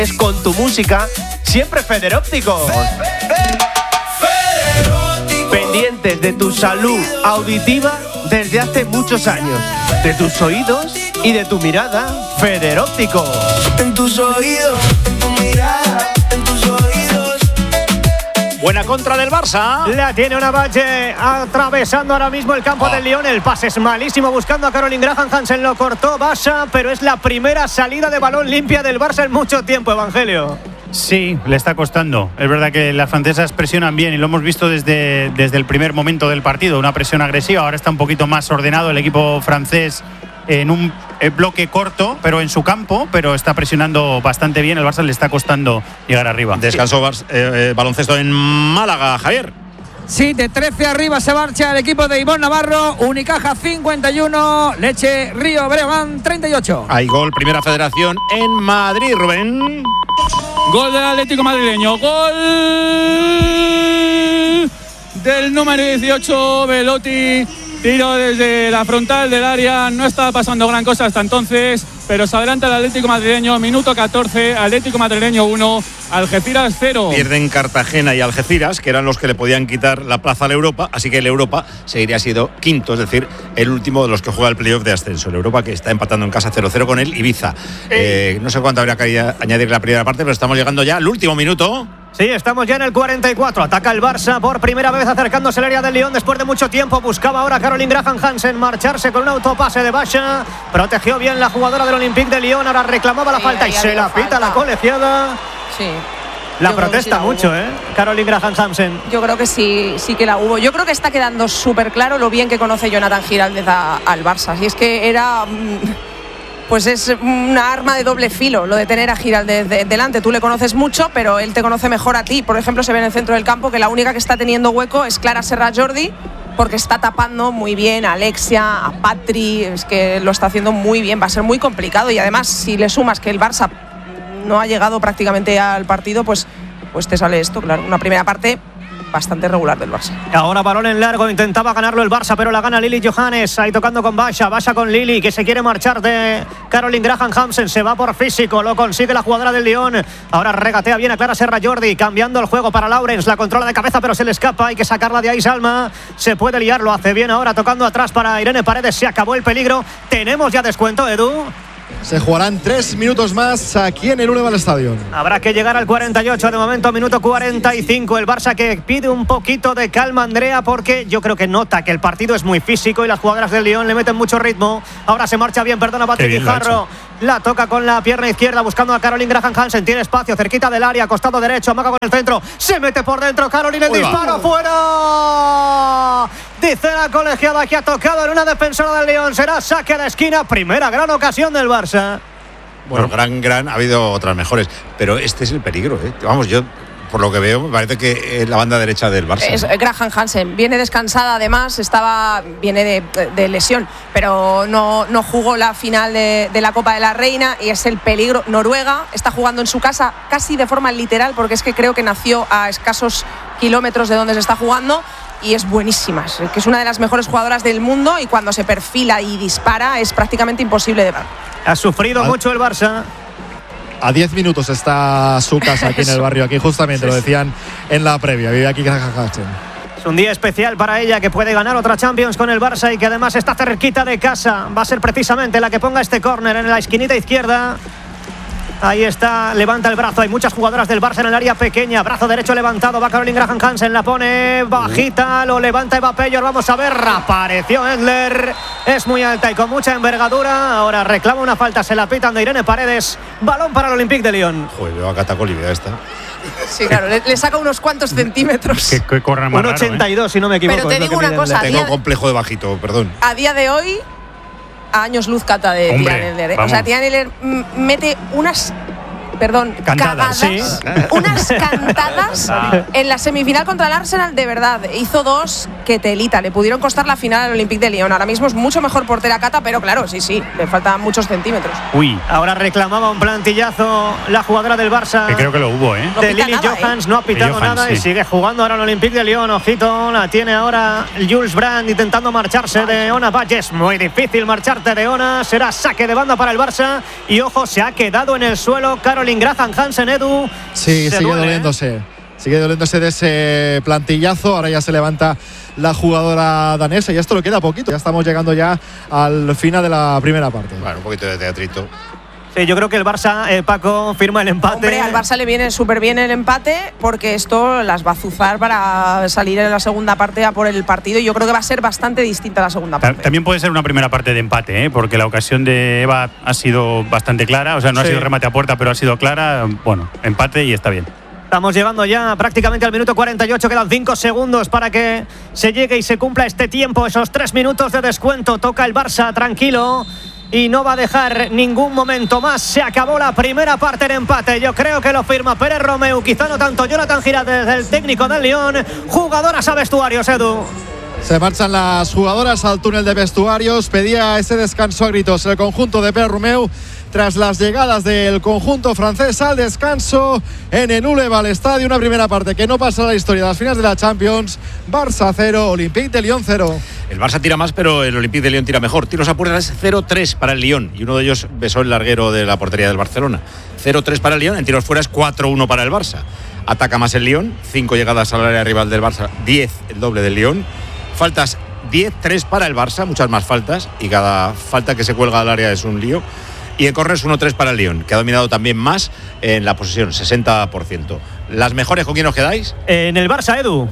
con tu música, siempre Federópticos. Pendientes de tu salud auditiva desde hace muchos años, de tus oídos y de tu mirada, Federópticos. En tus oídos, en tu mirada, en tus oídos. Buena contra del Barça. La tiene Onavalle atravesando ahora mismo el campo del Lyon. El pase es malísimo buscando a Caroline Graham Hansen. Lo cortó Basha, pero es la primera salida de balón limpia del Barça en mucho tiempo, Evangelio. Sí, le está costando. Es verdad que las francesas presionan bien y lo hemos visto desde el primer momento del partido. Una presión agresiva. Ahora está un poquito más ordenado el equipo francés en un bloque corto, pero en su campo, pero está presionando bastante bien. El Barça le está costando llegar arriba. Descansó baloncesto en Málaga, Javier. Sí, de 13 arriba se marcha el equipo de Ivonne Navarro. Unicaja 51, Leche Río Breogán 38. Hay gol, Primera Federación en Madrid, Rubén. Gol del Atlético madrileño. Gol del número 18, Belotti. Tiro desde la frontal del área. No estaba pasando gran cosa hasta entonces, pero se adelanta el Atlético madrileño. Minuto 14, Atlético madrileño 1, Algeciras 0. Pierden Cartagena y Algeciras, que eran los que le podían quitar la plaza al Europa, así que el Europa seguiría siendo quinto, es decir, el último de los que juega el playoff de ascenso. El Europa que está empatando en casa 0-0 con el Ibiza. No sé cuánto habría que añadir la primera parte, pero estamos llegando ya al último minuto. Sí, estamos ya en el 44. Ataca el Barça por primera vez acercándose al área del Lyon después de mucho tiempo. Buscaba ahora Caroline Graham Hansen marcharse con un autopase de Basha. Protegió bien la jugadora del Olympique de Lyon. Ahora reclamaba la falta y se la pita la colegiada. Sí. La protesta mucho, Caroline Graham Hansen. Yo creo que sí que la hubo. Yo creo que está quedando súper claro lo bien que conoce Jonathan Giraldez al Barça. Y es que era... Pues es una arma de doble filo lo de tener a Giraldez delante. Tú le conoces mucho, pero él te conoce mejor a ti. Por ejemplo, se ve en el centro del campo que la única que está teniendo hueco es Clara Serra Jordi, porque está tapando muy bien a Alexia, a Patri. Es que lo está haciendo muy bien. Va a ser muy complicado. Y además, si le sumas que el Barça no ha llegado prácticamente al partido, pues te sale esto, claro. Una primera parte bastante regular del Barça. Ahora balón en largo, intentaba ganarlo el Barça, pero la gana Lili Johannes, ahí tocando con Basha con Lili, que se quiere marchar de Caroline Graham Hansen, se va por físico, lo consigue la jugadora del Lyon. Ahora regatea bien a Clara Serra Jordi, cambiando el juego para Laurens, la controla de cabeza, pero se le escapa, hay que sacarla de ahí. Salma se puede liar, lo hace bien ahora, tocando atrás para Irene Paredes. Se acabó el peligro, tenemos ya descuento, Edu. Se jugarán 3 minutos más aquí en el Unival Stadium. Habrá que llegar al 48, de momento minuto 45. El Barça que pide un poquito de calma, Andrea, porque yo creo que nota que el partido es muy físico y las jugadoras del Lyon le meten mucho ritmo. Ahora se marcha bien, perdona, Patrick Guijarro. La toca con la pierna izquierda buscando a Caroline Graham Hansen. Tiene espacio cerquita del área, costado derecho, amaga con el centro. Se mete por dentro Caroline, el disparo fuera. Dice la colegiada que ha tocado en una defensora del Lyon. Será saque de esquina. Primera gran ocasión del Barça. Bueno, gran, ha habido otras mejores. Pero este es el peligro, Vamos, yo... Por lo que veo, me parece que es la banda derecha del Barça. Es Graham Hansen. Viene descansada, además, viene de lesión, pero no jugó la final de la Copa de la Reina y es el peligro. Noruega está jugando en su casa casi de forma literal, porque es que creo que nació a escasos kilómetros de donde se está jugando y es buenísima. Es que es una de las mejores jugadoras del mundo y cuando se perfila y dispara es prácticamente imposible de parar. Ha sufrido mucho el Barça. A 10 minutos está su casa aquí en el barrio. Aquí justamente lo decían en la previa. Vive aquí Graham Hansen. Es un día especial para ella, que puede ganar otra Champions con el Barça y que además está cerquita de casa. Va a ser precisamente la que ponga este córner en la esquinita izquierda. Ahí está, levanta el brazo. Hay muchas jugadoras del Barça en el área pequeña. Brazo derecho levantado, va Caroline Graham Hansen, la pone bajita, lo levanta Eva Peyor. Vamos a ver, apareció Endler. Es muy alta y con mucha envergadura. Ahora reclama una falta, se la pitan de Irene Paredes. Balón para el Olympique de Lyon. Joder, veo a Cata Colivia esta. Sí, claro, le saca unos cuantos centímetros. Que corra más 1,82, si no me equivoco. Pero te digo una cosa. Tengo complejo de bajito, perdón. A día de hoy, a años luz Cata de Tian Endler. O sea, Tian Endler mete unas... cantadas, cagadas, unas cantadas en la semifinal contra el Arsenal, de verdad. Hizo 2 que telita, le pudieron costar la final al Olympique de Lyon. Ahora mismo es mucho mejor portera Cata, pero claro, sí, le faltan muchos centímetros. Ahora reclamaba un plantillazo la jugadora del Barça. Que creo que lo hubo, No de Lili Johans, no ha pitado nada y sigue jugando ahora el Olympique de Lyon. Ojito, la tiene ahora Jules Brand intentando marcharse de Ona Valle. Es muy difícil marcharte de Ona. Será saque de banda para el Barça y ojo, se ha quedado en el suelo Caroline Erling Graham Hansen, Edu. Sí, sigue doliéndose. Sigue doliéndose de ese plantillazo. Ahora ya se levanta la jugadora danesa y esto le queda poquito. Ya estamos llegando ya al final de la primera parte. Bueno, un poquito de teatrito. Sí, yo creo que el Barça, Paco, firma el empate. Hombre, al Barça le viene súper bien el empate porque esto las va a azuzar para salir en la segunda parte a por el partido y yo creo que va a ser bastante distinta la segunda parte. También puede ser una primera parte de empate, porque la ocasión de Eva ha sido bastante clara, o sea, no ha sido remate a puerta, pero ha sido clara. Bueno, empate y está bien. Estamos llegando ya prácticamente al minuto 48, quedan 5 segundos para que se llegue y se cumpla este tiempo, esos 3 minutos de descuento. Toca el Barça tranquilo y no va a dejar ningún momento más. Se acabó la primera parte en empate. Yo creo que lo firma Pérez Romeu, quizá no tanto Jonathan Giraldez, el técnico del Lyon. Jugadoras a vestuarios, Edu. Se marchan las jugadoras al túnel de vestuarios. Pedía ese descanso a gritos el conjunto de Pérez Romeu tras las llegadas del conjunto francés al descanso en el Boulevard Estadio. Una primera parte que no pasa a la historia de las finales de la Champions. Barça 0, Olympique de Lyon 0. El Barça tira más, pero el Olympique de Lyon tira mejor. Tiros a puerta es 0-3 para el Lyon y uno de ellos besó el larguero de la portería del Barcelona. 0-3 para el Lyon, en tiros fuera es 4-1 para el Barça. Ataca más el Lyon, 5 llegadas al área rival del Barça, 10 el doble del Lyon. Faltas 10-3 para el Barça, muchas más faltas y cada falta que se cuelga al área es un lío. Y en córners 1-3 para el Lyon, que ha dominado también más en la posesión, 60%. ¿Las mejores con quién os quedáis? En el Barça, Edu.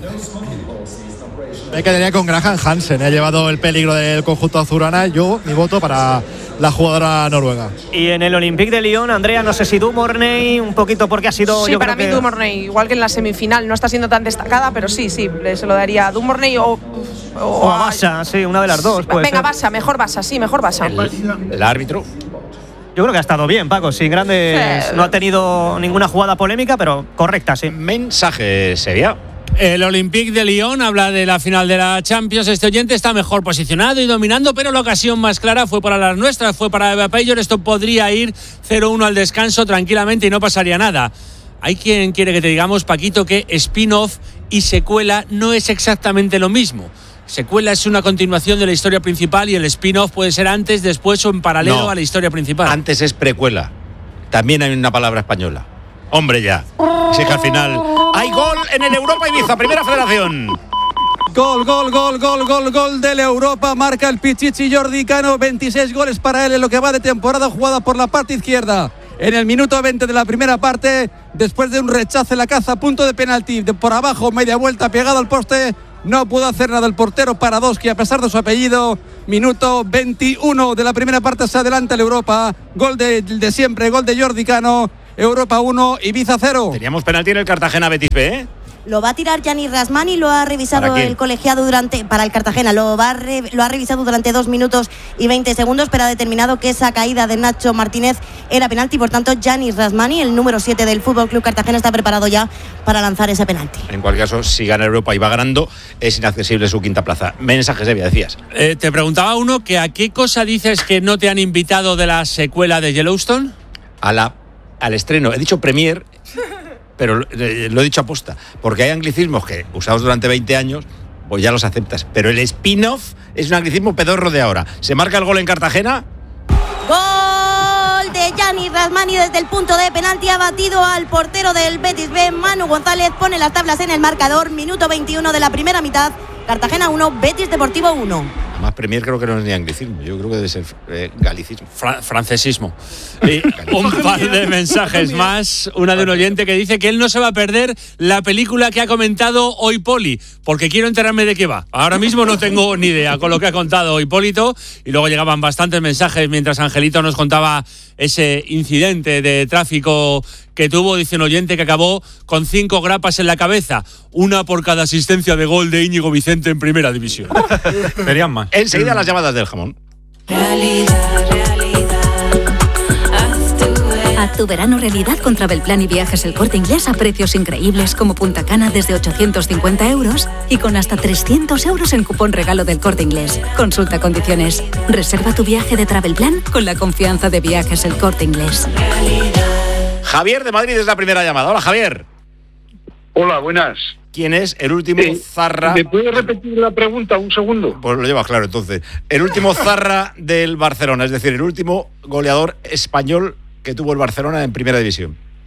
Me quedaría con Graham Hansen, ha llevado el peligro del conjunto azulgrana. Yo, mi voto para la jugadora noruega. Y en el Olympique de Lyon, Andrea, no sé si Dumornay, un poquito porque ha sido... Sí, para mí Dumornay, igual que en la semifinal, no está siendo tan destacada, pero sí, se lo daría a Dumornay o a Bassa, sí, una de las dos. Venga, Bassa, mejor Bassa, sí, mejor Bassa. El árbitro. Yo creo que ha estado bien, Paco, sin grandes... Sí. No ha tenido ninguna jugada polémica, pero correcta, sí. Mensaje, Sevilla. El Olympique de Lyon habla de la final de la Champions. Este oyente está mejor posicionado y dominando, pero la ocasión más clara fue para las nuestras, fue para Eva Payor. Esto podría ir 0-1 al descanso tranquilamente y no pasaría nada. Hay quien quiere que te digamos, Paquito, que spin-off y secuela no es exactamente lo mismo. Secuela es una continuación de la historia principal y el spin-off puede ser antes, después o en paralelo a la historia principal. Antes es precuela. También hay una palabra española. Hombre, ya. Si es que al final hay gol en el Europa Ibiza, Primera Federación. Gol del Europa. Marca el Pichichi Jordi Cano. 26 goles para él en lo que va de temporada, jugada por la parte izquierda. En el minuto 20 de la primera parte, después de un rechace en la caza, punto de penalti, de por abajo, media vuelta, pegado al poste. No pudo hacer nada el portero Paradoski a pesar de su apellido. Minuto 21 de la primera parte, se adelanta el Europa. Gol de siempre, gol de Jordi Cano. Europa 1, Ibiza 0. Teníamos penalti en el Cartagena Betis B, ¿eh? Lo va a tirar Yanis Rasmani, lo ha revisado el colegiado para el Cartagena, lo ha revisado durante 2 minutos y 20 segundos, pero ha determinado que esa caída de Nacho Martínez era penalti, por tanto Yanis Rasmani, el número 7 del Fútbol Club Cartagena, está preparado ya para lanzar ese penalti. En cualquier caso, si gana Europa y va ganando, es inaccesible su quinta plaza. Mensajes, Evia, decías. Te preguntaba uno que a qué cosa dices que no te han invitado de la secuela de Yellowstone. Al estreno. He dicho premier, pero lo he dicho aposta, porque hay anglicismos que usados durante 20 años, pues ya los aceptas. Pero el spin-off es un anglicismo pedorro de ahora. ¿Se marca el gol en Cartagena? Gol de Yanis Rasmani desde el punto de penalti, ha batido al portero del Betis B, Manu González, pone las tablas en el marcador. Minuto 21 de la primera mitad, Cartagena 1, Betis Deportivo 1. Además, premier creo que no es ni anglicismo, yo creo que debe ser galicismo. Francesismo. Y un par de mensajes más. Una de un oyente que dice que él no se va a perder la película que ha comentado hoy Poli, porque quiero enterarme de qué va. Ahora mismo no tengo ni idea con lo que ha contado Hipólito. Y luego llegaban bastantes mensajes mientras Angelito nos contaba ese incidente de tráfico que tuvo, dice un oyente, que acabó con 5 grapas en la cabeza, una por cada asistencia de gol de Íñigo Vicente en Primera División. Serían más. Enseguida las llamadas del jamón. Haz tu verano realidad con Travelplan y Viajes El Corte Inglés a precios increíbles como Punta Cana desde 850 € y con hasta 300 € en cupón regalo del Corte Inglés. Consulta condiciones. Reserva tu viaje de Travelplan con la confianza de Viajes El Corte Inglés. Javier de Madrid es la primera llamada. Hola, Javier. Hola, buenas. ¿Quién es el último zarra? ¿Me puedes repetir la pregunta un segundo? Pues lo llevas claro, entonces. El último zarra del Barcelona, es decir, el último goleador español que tuvo el Barcelona en Primera División.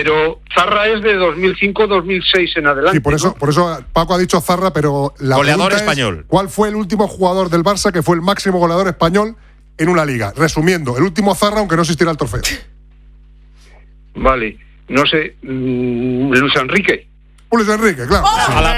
Pero Zarra es de 2005-2006 en adelante. Sí, por eso Paco ha dicho Zarra, pero la goleador pregunta español. Es, ¿cuál fue el último jugador del Barça que fue el máximo goleador español en una liga? Resumiendo, el último Zarra, aunque no existiera el trofeo. Vale, no sé, Luis Enrique. Luis Enrique, claro. A la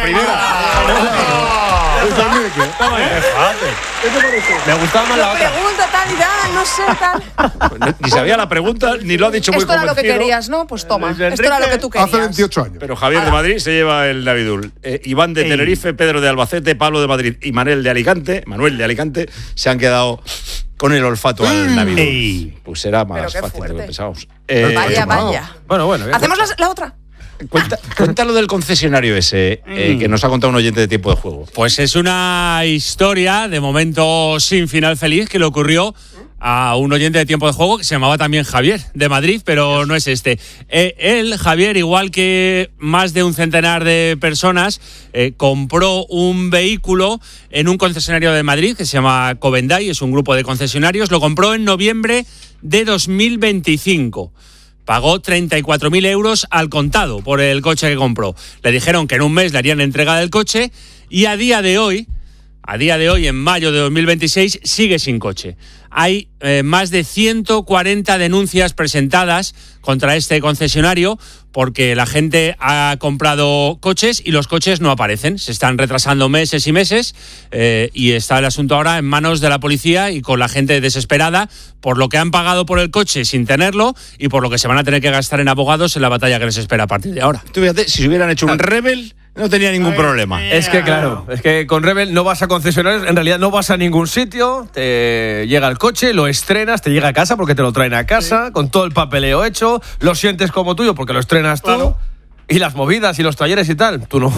primera. Luis Enrique. ¿Qué te parece? Me gustaba más la otra. Pregunta tal y tal, no sé, tal. Ni sabía la pregunta, ni lo ha dicho muy Esto era lo que convencido. querías, ¿no? Pues toma, esto era lo que tú querías. Hace 28 años. Pero Javier de Madrid se lleva el Navidul. Iván de Tenerife, Pedro de Albacete, Pablo de Madrid y Manuel de Alicante se han quedado con el olfato al Navidul. Pues será más fácil de lo que pensábamos. Vaya. Bueno. ¿Hacemos la otra? Cuéntalo del concesionario ese que nos ha contado un oyente de Tiempo de Juego. Pues es una historia, de momento sin final feliz, que le ocurrió a un oyente de Tiempo de Juego que se llamaba también Javier, de Madrid, pero no es este. Él, Javier, igual que más de un centenar de personas, compró un vehículo en un concesionario de Madrid que se llama Covendai, es un grupo de concesionarios, lo compró en noviembre de 2025. Pagó 34.000 euros al contado por el coche que compró. Le dijeron que en un mes le harían entrega del coche y a día de hoy, en mayo de 2026, sigue sin coche. Hay más de 140 denuncias presentadas contra este concesionario porque la gente ha comprado coches y los coches no aparecen. Se están retrasando meses y meses y está el asunto ahora en manos de la policía y con la gente desesperada por lo que han pagado por el coche sin tenerlo y por lo que se van a tener que gastar en abogados en la batalla que les espera a partir de ahora. Tú fíjate, si se hubieran hecho un Rebel, no tenía ningún problema. Es que claro, es que con Rebel no vas a concesionarios, en realidad no vas a ningún sitio, te llega el coche, lo estrenas, te llega a casa porque te lo traen a casa, con todo el papeleo hecho, lo sientes como tuyo porque lo estrenas tú, y las movidas y los talleres y tal, tú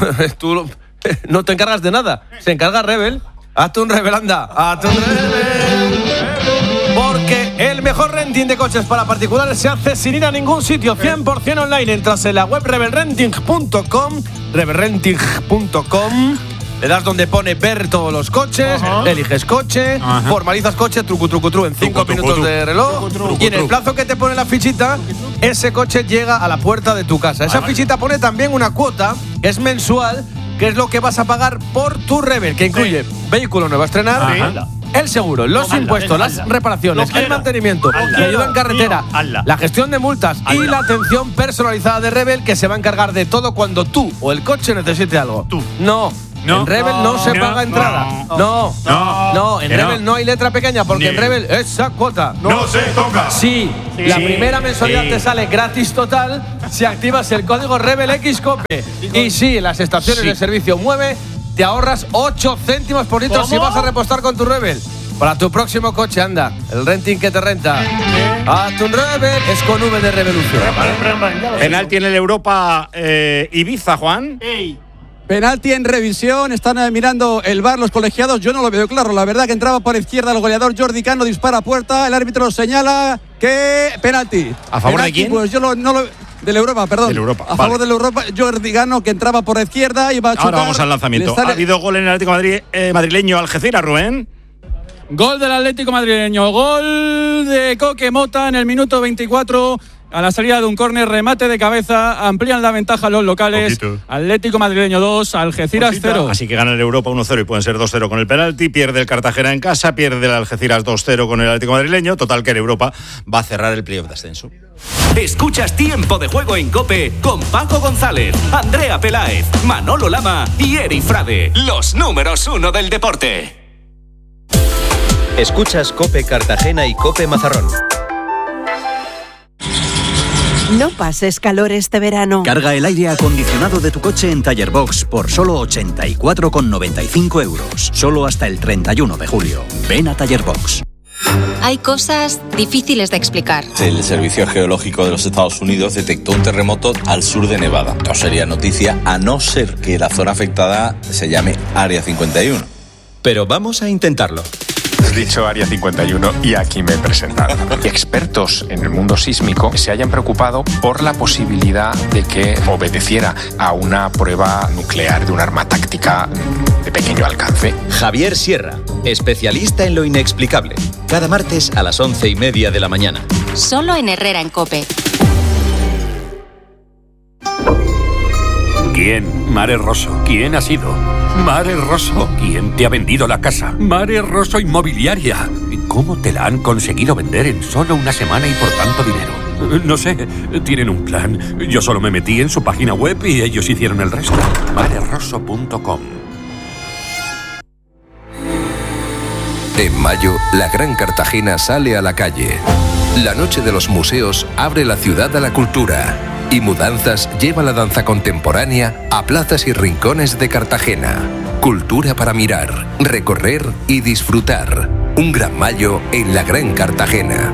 no te encargas de nada, se encarga Rebel. Hazte un Rebel, anda, hazte un Rebel. Porque el mejor renting de coches para particulares se hace sin ir a ningún sitio, 100% online. Entras en la web rebelrenting.com, le das donde pone ver todos los coches, eliges coche, formalizas coche, trucu en 5 minutos de reloj, y en el plazo que te pone la fichita, ese coche llega a la puerta de tu casa. Esa fichita pone también una cuota, que es mensual, que es lo que vas a pagar por tu Rebel, que incluye vehículo nuevo a estrenar, el seguro, los impuestos, las reparaciones, el mantenimiento, la ayuda en carretera, la gestión de multas y la atención personalizada de Rebel, que se va a encargar de todo cuando tú o el coche necesite algo. En Rebel no se paga entrada. En Rebel no hay letra pequeña porque en Rebel esa cuota no se toca. Sí, la primera mensualidad te sale gratis total si activas el código RebelXCOPE. Y si las estaciones de servicio mueve, te ahorras 8 céntimos por litro si vas a repostar con tu Rebel. Para tu próximo coche, anda, el renting que te renta. A tu Rebel es con V de Revolución. Penalti en el Europa Ibiza, Juan. Penalti en revisión, están mirando el VAR los colegiados, yo no lo veo claro, la verdad que entraba por izquierda el goleador Jordi Cano, dispara a puerta, el árbitro señala que penalti. ¿A favor penalti, de quién? Pues yo no lo del Europa, perdón. Del Europa, a favor del Europa, Jordi Cano que entraba por izquierda y va a chutar. Ahora vamos al lanzamiento. Ha habido gol en el Atlético madrileño Algeciras, Rubén. Gol del Atlético madrileño, gol de Coque Mota en el minuto 24. A la salida de un córner, remate de cabeza, amplían la ventaja los locales. Atlético madrileño 2, Algeciras 0. Así que gana el Europa 1-0 y pueden ser 2-0 con el penalti. Pierde el Cartagena en casa, pierde el Algeciras 2-0 con el Atlético madrileño. Total que el Europa va a cerrar el playoff de ascenso. Escuchas Tiempo de Juego en COPE con Paco González, Andrea Peláez, Manolo Lama y Eri Frade, los números 1 del deporte. Escuchas COPE Cartagena y COPE Mazarrón. No pases calor este verano. Carga el aire acondicionado de tu coche en Tallerbox por solo 84,95 euros. Solo hasta el 31 de julio. Ven a Tallerbox. Hay cosas difíciles de explicar. El Servicio Geológico de los Estados Unidos detectó un terremoto al sur de Nevada. No sería noticia a no ser que la zona afectada se llame Área 51. Pero vamos a intentarlo. Has dicho Área 51 y aquí me he presentado. Expertos en el mundo sísmico se hayan preocupado por la posibilidad de que obedeciera a una prueba nuclear de un arma táctica de pequeño alcance. Javier Sierra, especialista en lo inexplicable. Cada martes a las 11:30 de la mañana. Solo en Herrera en COPE. ¿Quién? Mare Rosso. ¿Quién ha sido? Mare Rosso. ¿Quién te ha vendido la casa? Mare Rosso Inmobiliaria. ¿Cómo te la han conseguido vender en solo una semana y por tanto dinero? No sé, tienen un plan. Yo solo me metí en su página web y ellos hicieron el resto. marerosso.com. En mayo, la Gran Cartagena sale a la calle. La Noche de los Museos abre la ciudad a la cultura. Y Mudanzas lleva la danza contemporánea a plazas y rincones de Cartagena. Cultura para mirar, recorrer y disfrutar. Un gran mayo en la Gran Cartagena.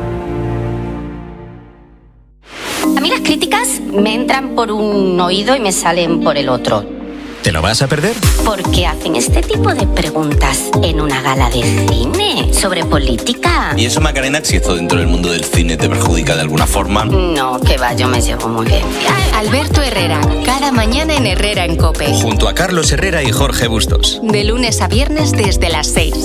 A mí las críticas me entran por un oído y me salen por el otro. ¿Te lo vas a perder? Porque hacen este tipo de preguntas en una gala de cine sobre política. ¿Y eso, Macarena, si esto dentro del mundo del cine te perjudica de alguna forma? No, que va, yo me llevo muy bien. Alberto Herrera, cada mañana en Herrera en COPE. Junto a Carlos Herrera y Jorge Bustos. De lunes a viernes desde las 6.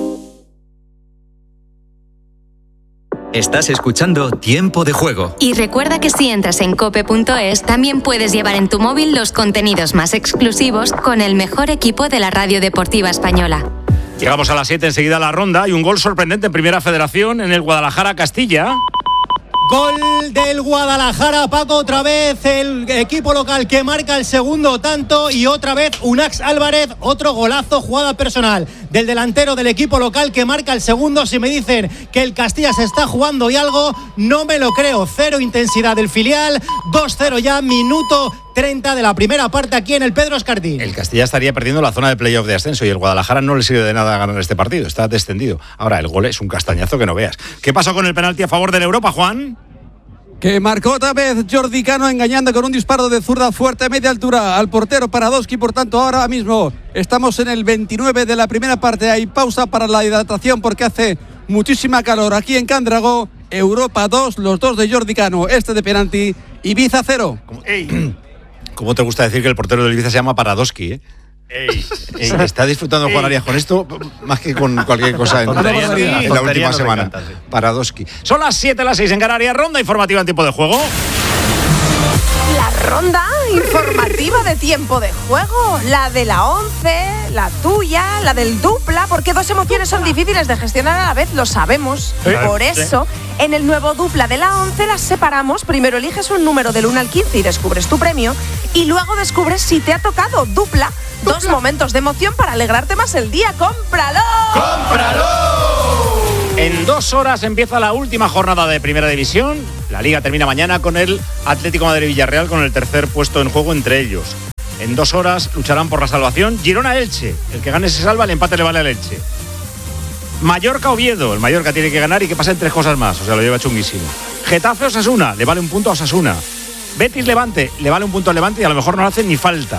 Estás escuchando Tiempo de Juego. Y recuerda que si entras en cope.es, también puedes llevar en tu móvil los contenidos más exclusivos con el mejor equipo de la radio deportiva española. Llegamos a las 7, enseguida a la ronda. Hay un gol sorprendente en Primera Federación en el Guadalajara-Castilla. Gol del Guadalajara, Paco, otra vez el equipo local que marca el segundo tanto y otra vez Unax Álvarez, otro golazo, jugada personal del delantero del equipo local que marca el segundo. Si me dicen que el Castilla se está jugando y algo, no me lo creo. Cero intensidad del filial, 2-0 ya, minuto 30 de la primera parte aquí en el Pedro Escartín. El Castilla estaría perdiendo la zona de playoff de ascenso y el Guadalajara no le sirve de nada ganar este partido, está descendido. Ahora, el gol es un castañazo que no veas. ¿Qué pasó con el penalti a favor de la Europa, Juan? Que marcó otra vez Jordi Cano engañando con un disparo de zurda fuerte a media altura al portero Paradoski. Por tanto, ahora mismo estamos en el 29 de la primera parte. Hay pausa para la hidratación porque hace muchísima calor aquí en Candragó. Europa 2, los dos de Jordi Cano, este de penalti. Ibiza 0. ¿Cómo te gusta decir que el portero del Ibiza se llama Paradoski, eh? Está disfrutando Juan Arias con esto más que con cualquier cosa en la última semana. Encanta, sí. Paradoski. Son las 7, las 6 en Canarias. Ronda informativa en tiempo de juego. La ronda informativa de tiempo de juego. La de la 11, la tuya, la del dupla. Porque dos emociones son difíciles de gestionar a la vez, lo sabemos. Por eso, en el nuevo dupla de la 11 las separamos. Primero eliges un número del 1 al 15 y descubres tu premio. Y luego descubres si te ha tocado dupla. Dos momentos de emoción para alegrarte más el día. ¡Cómpralo! ¡Cómpralo! En 2 horas empieza la última jornada de Primera División. La Liga termina mañana con el Atlético Madrid-Villarreal con el tercer puesto en juego entre ellos. En 2 horas lucharán por la salvación Girona-Elche. El que gane se salva, el empate le vale al Elche. Mallorca-Oviedo. El Mallorca tiene que ganar y que pasen 3 cosas más. O sea, lo lleva chunguísimo. Getafe-Osasuna. Le vale un punto a Osasuna. Betis-Levante. Le vale un punto al Levante y a lo mejor no hace ni falta.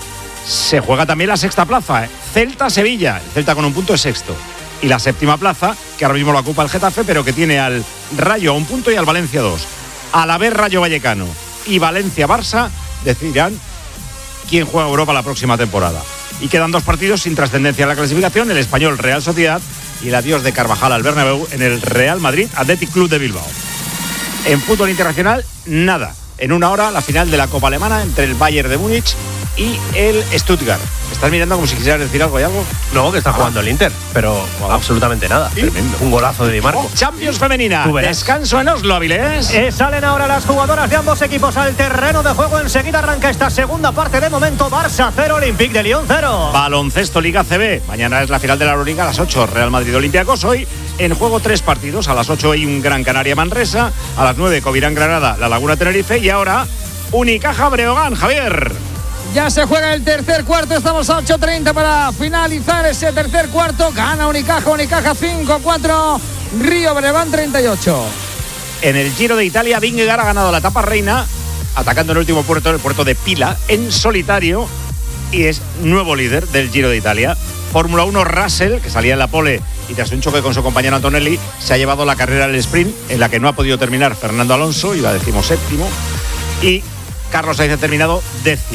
Se juega también la sexta plaza, Celta-Sevilla. El Celta con un punto es sexto. Y la séptima plaza, que ahora mismo la ocupa el Getafe, pero que tiene al Rayo a un punto y al Valencia 2. Alavés Rayo Vallecano y Valencia-Barça decidirán quién juega Europa la próxima temporada. Y quedan 2 partidos sin trascendencia en la clasificación, el Español Real Sociedad y el adiós de Carvajal al Bernabéu en el Real Madrid Athletic Club de Bilbao. En fútbol internacional, nada. En 1 hora, la final de la Copa Alemana entre el Bayern de Múnich y el Stuttgart. ¿Estás mirando como si quisieras decir algo y algo? No, que está jugando el Inter, pero absolutamente nada. Tremendo. Un golazo de Di Marco. Champions femenina. Descanso en Oslo, Avilés. Salen ahora las jugadoras de ambos equipos al terreno de juego. Enseguida arranca esta segunda parte. De momento, Barça 0, Olympique de Lyon 0. Baloncesto Liga CB. Mañana es la final de la Euroliga a las 8. Real Madrid Olympiacos. Hoy en juego 3 partidos. A las 8 hay un Gran Canaria Manresa. A las 9 Covirán Granada, La Laguna Tenerife. Y ahora Unicaja Breogán. Javier. Ya se juega el tercer cuarto, estamos a 8:30 para finalizar ese tercer cuarto. Gana Unicaja 5-4, Río Breogán 38. En el Giro de Italia, Vingegaard ha ganado la etapa reina, atacando el último puerto, el puerto de Pila, en solitario, y es nuevo líder del Giro de Italia. Fórmula 1, Russell, que salía en la pole y tras un choque con su compañero Antonelli, se ha llevado la carrera al sprint, en la que no ha podido terminar Fernando Alonso, iba 17º, y Carlos Sainz ha terminado 10º.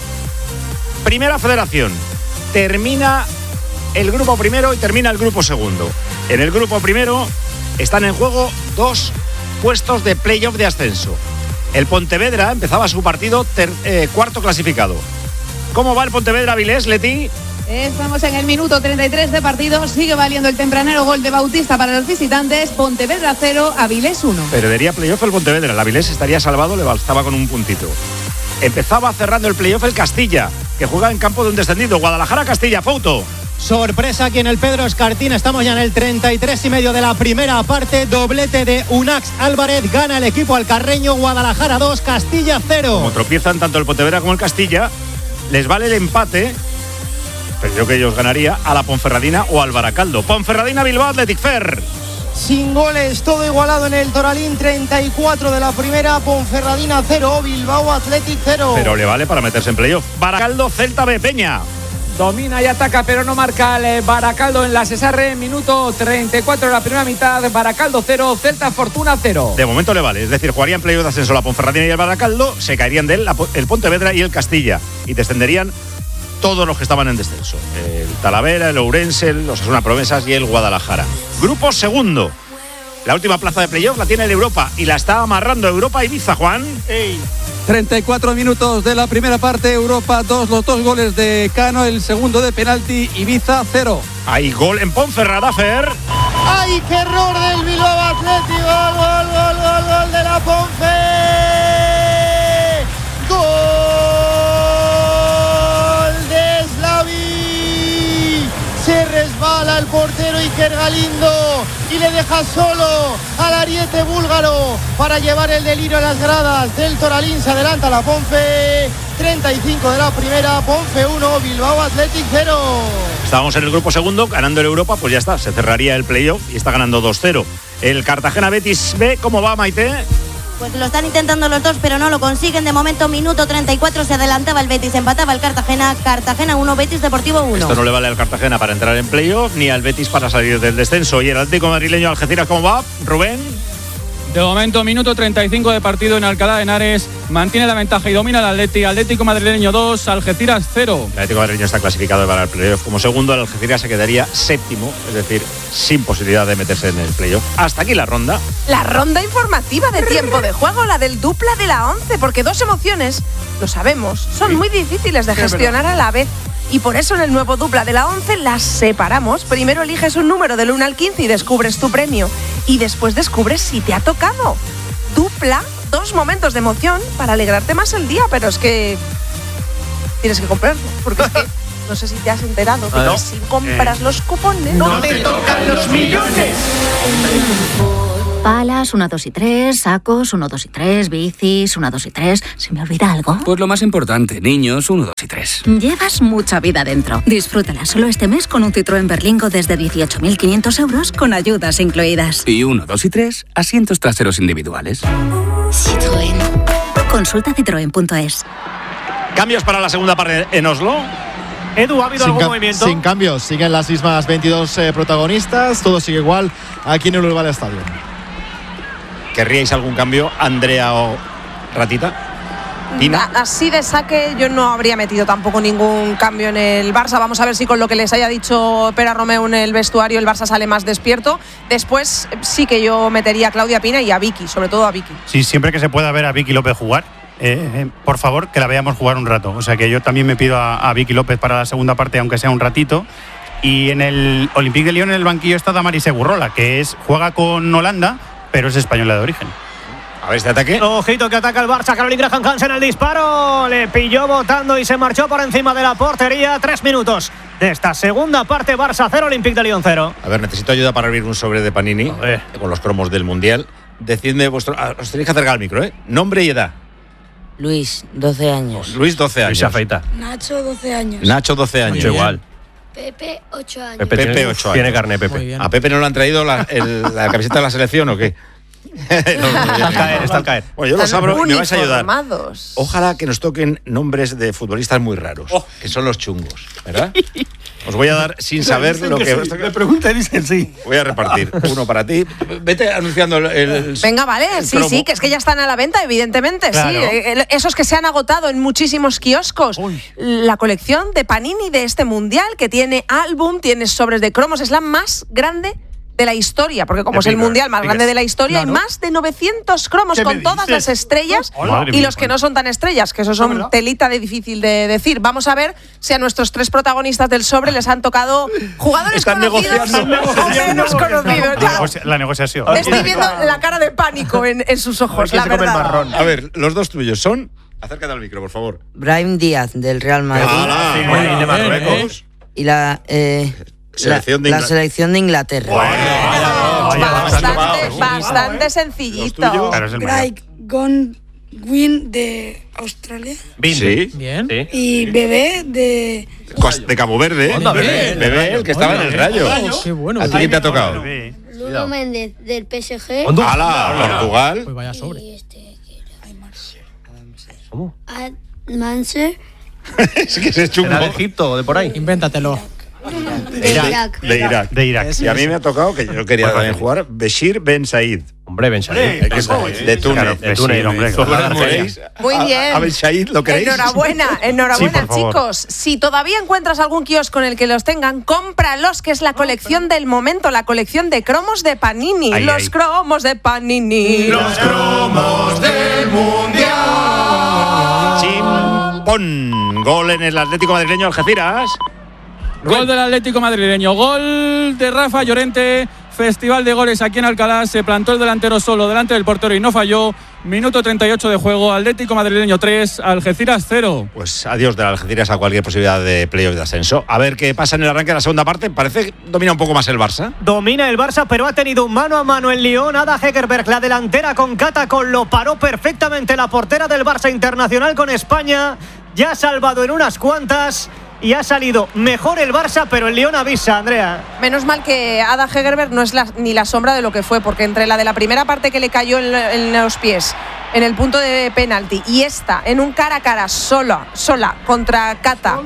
Primera Federación. Termina el grupo primero y termina el grupo segundo. En el grupo primero están en juego 2 puestos de playoff de ascenso. El Pontevedra empezaba su partido cuarto clasificado. ¿Cómo va el Pontevedra-Avilés, Leti? Estamos en el minuto 33 de partido. Sigue valiendo el tempranero gol de Bautista para los visitantes. Pontevedra 0, Avilés 1. Perdería playoff el Pontevedra. El Avilés estaría salvado, le bastaba con un puntito. Empezaba cerrando el playoff el Castilla, que juega en campo de un descendido. Guadalajara-Castilla, Fouto. Sorpresa aquí en el Pedro Escartín. Estamos ya en el 33,5 de la primera parte. Doblete de Unax Álvarez. Gana el equipo alcarreño. Guadalajara 2, Castilla 0. Como tropiezan tanto el Pontevedra como el Castilla, les vale el empate. Pero yo que ellos ganaría a la Ponferradina o al Baracaldo. Ponferradina-Bilbao Athletic Fer. Sin goles, todo igualado en el Toralín, 34 de la primera, Ponferradina 0, Bilbao Athletic 0. Pero le vale para meterse en playoff. Baracaldo, Celta B, Peña. Domina y ataca, pero no marca el Baracaldo en la Cesarre. Minuto 34 de la primera mitad. Baracaldo 0, Celta Fortuna 0. De momento le vale, es decir, jugarían playoff de ascenso la Ponferradina y el Baracaldo, se caerían de él el Pontevedra y el Castilla. Y descenderían todos los que estaban en descenso. El Talavera, el Ourense, los Osasuna Promesas y el Guadalajara. Grupo segundo. La última plaza de playoff la tiene el Europa y la está amarrando Europa Ibiza, Juan. 34 minutos de la primera parte, Europa 2, los 2 goles de Cano, el segundo de penalti, Ibiza 0. Hay gol en Ponferrada, Fer. ¡Ay, qué error del Bilbao Athletic! Gol de la Ponfe. Gol de Slavi. Se resbala el portero Iker Galindo y le deja solo al ariete búlgaro para llevar el delirio a las gradas del Toralín. Se adelanta la Ponfe. 35 de la primera, Ponfe 1, Bilbao Athletic 0. Estábamos en el grupo segundo, ganando el Europa, pues ya está, se cerraría el playoff y está ganando 2-0. El Cartagena Betis B, ¿cómo va, Maite? Pues lo están intentando los dos, pero no lo consiguen. De momento, minuto 34, se adelantaba el Betis, empataba el Cartagena. Cartagena 1, Betis Deportivo 1. Esto no le vale al Cartagena para entrar en playoff, ni al Betis para salir del descenso. Y el Atlético madrileño Algeciras, ¿cómo va, Rubén? De momento, minuto 35 de partido en Alcalá de Henares. Mantiene la ventaja y domina el Atlético madrileño 2, Algeciras 0. El Atlético madrileño está clasificado para el playoff como segundo. El Algeciras se quedaría séptimo, es decir, sin posibilidad de meterse en el playoff. Hasta aquí la ronda. La ronda informativa de tiempo de juego, la del dupla de la 11, porque dos emociones, lo sabemos, son muy difíciles de gestionar a la vez. Y por eso en el nuevo dupla de la 11 las separamos. Primero eliges un número del 1 al 15 y descubres tu premio. Y después descubres si te ha tocado. Dupla, 2 momentos de emoción para alegrarte más el día. Pero es que tienes que comprarlo. Porque es que no sé si te has enterado de que si compras los cupones ¡no te tocan los millones! Palas, 1, 2 y 3, sacos, 1, 2 y 3, bicis, 1, 2 y 3. ¿Se me olvida algo? Pues lo más importante, niños, 1, 2 y 3. Llevas mucha vida dentro. Disfrútala solo este mes con un Citroën Berlingo desde 18.500 euros con ayudas incluidas. Y 1, 2 y 3, asientos traseros individuales. Citroën. Consulta citroen.es. Cambios para la segunda parte en Oslo. Edu, ¿ha habido algún movimiento? Sin cambios, siguen las mismas 22 protagonistas, todo sigue igual aquí en el Urban Stadium. ¿Querríais algún cambio, Andrea o Ratita? ¿Tina? Así de saque yo no habría metido tampoco ningún cambio en el Barça. Vamos a ver si con lo que les haya dicho Pera Romeu en el vestuario el Barça sale más despierto. Después sí que yo metería a Claudia Pina y a Vicky, sobre todo a Vicky. Sí, siempre que se pueda ver a Vicky López jugar, por favor, que la veamos jugar un rato. O sea que yo también me pido a Vicky López para la segunda parte, aunque sea un ratito. Y en el Olympique de Lyon, en el banquillo, está Damaris Egurrola, que juega con Holanda, pero es española de origen. A ver este ataque. Ojito que ataca el Barça. Caroline Graham Hansen el disparo. Le pilló botando y se marchó por encima de la portería. 3 minutos de esta segunda parte. Barça 0, Olympique de Lyon 0. A ver, necesito ayuda para abrir un sobre de Panini con los cromos del Mundial. Decidme vuestro... os tenéis que acercar al micro, Nombre y edad. Luis, 12 años. Luis, 12 años. Luis afeita. Nacho, 12 años. Nacho, 12 años. Nacho igual. Pepe, 8 años. Pepe 8 años. Tiene carne, Pepe. ¿A Pepe no le han traído la camiseta de la selección o qué? Está al caer. Bueno, yo los abro y me vais a ayudar. Uniformados. Ojalá que nos toquen nombres de futbolistas muy raros, que son los chungos, ¿verdad? Os voy a dar sin saber lo que... Sí. Me pregunta y dicen sí. Voy a repartir uno para ti. Vete anunciando el Venga, vale, sí, cromo. sí, que es que ya están a la venta, evidentemente, Claro. sí. Esos que se han agotado en muchísimos kioscos. La colección de Panini de este Mundial, que tiene álbum, tiene sobres de cromos, es la más grande de la historia, porque como es el mundial más grande de la historia, hay más de 900 cromos con todas las estrellas y los que no son tan estrellas, que eso son telita de difícil de decir. Vamos a ver si a nuestros 3 protagonistas del sobre les han tocado jugadores conocidos o menos conocidos. La negociación. Estoy viendo la cara de pánico en sus ojos, la verdad. A ver, los 2 tuyos son... Acércate al micro, por favor. Brahim Díaz, del Real Madrid. De Marruecos. Y la selección de Inglaterra. Bastante sencillito. Craig Godwin de Australia. Sí. Bien. Y Bebé de Cabo Verde. Bebé, el que estaba en el Rayo. Qué bueno. ¿A ti quién te ha tocado? Luno Méndez del PSG. ¡Hala! Portugal. Pues vaya sobre. ¿Cómo? Manser. Es que es chungo. ¿De Egipto o de por ahí? Invéntatelo. De Irak. Y a mí me ha tocado, que yo quería también jugar, Beshir Ben Said. Hombre, Ben Said. De Túnez. De Túnez, hombre. Muy bien. A Ben Said, ¿lo queréis? Enhorabuena, chicos. Si todavía encuentras algún kiosco en el que los tengan, cómpralos, que es la colección del momento, la colección de cromos de Panini. Cromos de Panini. Los cromos del Mundial. Chimpón. Gol en el Atlético madrileño Algeciras. Gol del Atlético madrileño, gol de Rafa Llorente, festival de goles aquí en Alcalá, se plantó el delantero solo delante del portero y no falló, minuto 38 de juego, Atlético madrileño 3, Algeciras 0. Pues adiós del Algeciras a cualquier posibilidad de playoff de ascenso. A ver qué pasa en el arranque de la segunda parte, parece que domina un poco más el Barça. Domina el Barça, pero ha tenido un mano a mano el Lyon, Ada Hegerberg, la delantera con Catacol, lo paró perfectamente la portera del Barça internacional con España, ya ha salvado en unas cuantas. Y ha salido mejor el Barça, pero el Lyon avisa, Andrea. Menos mal que Ada Hegerberg no es ni la sombra de lo que fue, porque entre la de la primera parte que le cayó en los pies, en el punto de penalti, y esta, en un cara a cara, sola contra Cata,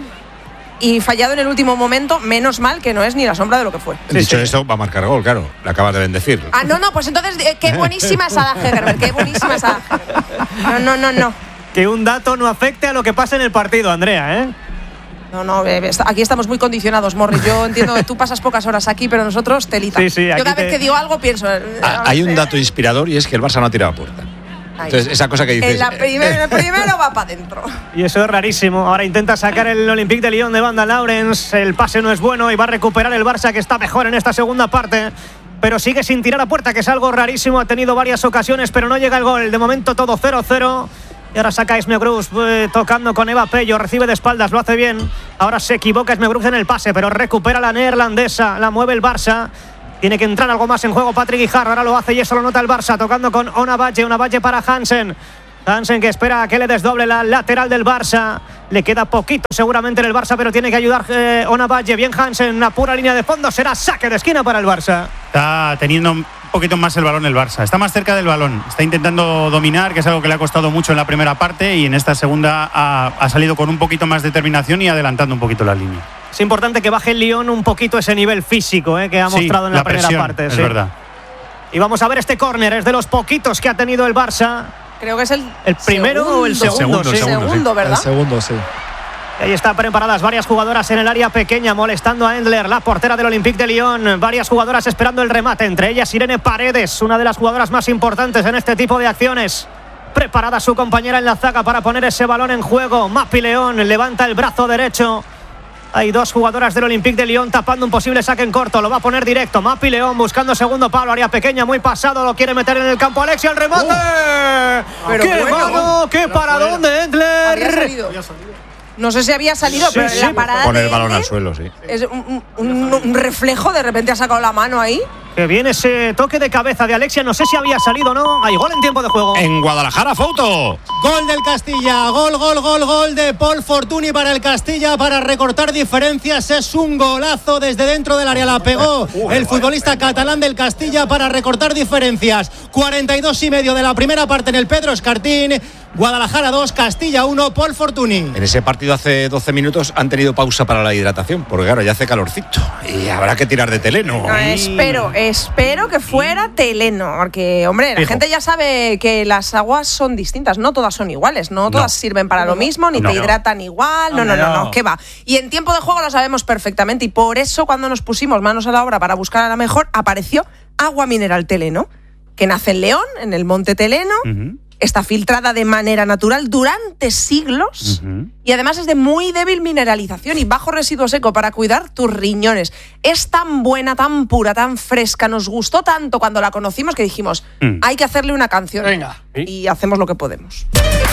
y fallado en el último momento, menos mal que no es ni la sombra de lo que fue. Dicho esto, va a marcar gol, claro. Le acabas de bendecir. No, pues entonces, qué buenísima es Ada Hegerberg, qué buenísima es Ada Hegerberg. No. Que un dato no afecte a lo que pasa en el partido, Andrea, ¿eh? No, aquí estamos muy condicionados, Morris. Yo entiendo que tú pasas pocas horas aquí, pero nosotros telita. Sí, yo cada vez que digo algo pienso... Hay un dato inspirador y es que el Barça no ha tirado a puerta. Entonces, esa cosa que dices... El primero va para adentro. Y eso es rarísimo. Ahora intenta sacar el Olympique de Lyon de banda Lawrence. El pase no es bueno y va a recuperar el Barça, que está mejor en esta segunda parte. Pero sigue sin tirar a puerta, que es algo rarísimo. Ha tenido varias ocasiones, pero no llega el gol. De momento todo 0-0. Y ahora saca Esme Bruce tocando con Eva Pello, recibe de espaldas, lo hace bien. Ahora se equivoca Esme Bruce en el pase, pero recupera la neerlandesa, la mueve el Barça. Tiene que entrar algo más en juego Patrick Guijarro, ahora lo hace y eso lo nota el Barça, tocando con Ona Valle para Hansen. Hansen que espera a que le desdoble la lateral del Barça. Le queda poquito seguramente en el Barça, pero tiene que ayudar Ona Valle. Bien Hansen, una pura línea de fondo, será saque de esquina para el Barça. Está teniendo un poquito más el balón el Barça, está más cerca del balón, está intentando dominar, que es algo que le ha costado mucho en la primera parte, y en esta segunda ha salido con un poquito más de determinación y adelantando un poquito la línea. Es importante que baje el Lyon un poquito ese nivel físico que ha mostrado en la primera parte. Es verdad. Y vamos a ver este córner, es de los poquitos que ha tenido el Barça. Creo que es el primero segundo, o el segundo. Segundo, ¿verdad? El segundo, sí. Ahí están preparadas varias jugadoras en el área pequeña, molestando a Endler, la portera del Olympique de Lyon. Varias jugadoras esperando el remate, entre ellas Irene Paredes, una de las jugadoras más importantes en este tipo de acciones. Preparada su compañera en la zaga para poner ese balón en juego. Mapi León levanta el brazo derecho. Hay dos jugadoras del Olympique de Lyon tapando un posible saque en corto. Lo va a poner directo. Mapi León buscando segundo palo. Área pequeña, muy pasado. Lo quiere meter en el campo. Alexia, el remate. ¡Qué mano! ¡Qué paradón de Endler! No sé si había salido, pero la parada poner el balón al suelo, sí. Es un reflejo, de repente ha sacado la mano ahí. Que viene ese toque de cabeza de Alexia, no sé si había salido o no. Hay gol en tiempo de juego. En Guadalajara, foto. Gol del Castilla, gol de Paul Fortuny para el Castilla para recortar diferencias. Es un golazo desde dentro del área, la pegó el futbolista catalán del Castilla para recortar diferencias. 42,5 de la primera parte en el Pedro Escartín. Guadalajara 2, Castilla 1, Paul Fortuny. En ese partido hace 12 minutos han tenido pausa para la hidratación, porque claro, ya hace calorcito y habrá que tirar de Teleno. Espero que fuera Teleno, porque hombre, la gente ya sabe que las aguas son distintas, no todas todas son iguales, no todas sirven para lo mismo, ni te hidratan igual, no, ¿qué va? Y en tiempo de juego lo sabemos perfectamente y por eso cuando nos pusimos manos a la obra para buscar a la mejor, apareció Agua Mineral Teleno, que nace en León, en el Monte Teleno, está filtrada de manera natural durante siglos y además es de muy débil mineralización y bajo residuo seco para cuidar tus riñones. Es tan buena, tan pura, tan fresca, nos gustó tanto cuando la conocimos que dijimos, hay que hacerle una canción. Venga. Y hacemos lo que podemos.